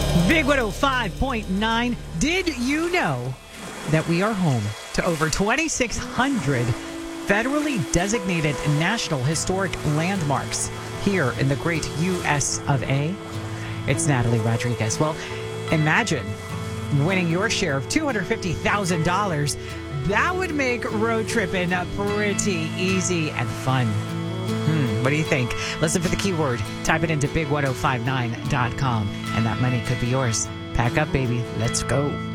Big 105.9. Did you know that we are home to over 2,600 federally designated National Historic Landmarks here in the great U.S. of A? It's Natalie Rodriguez. Well, imagine winning your share of $250,000. That would make road tripping pretty easy and fun. What do you think? Listen for the keyword. Type it into big1059.com, and that money could be yours. Pack up, baby. Let's go.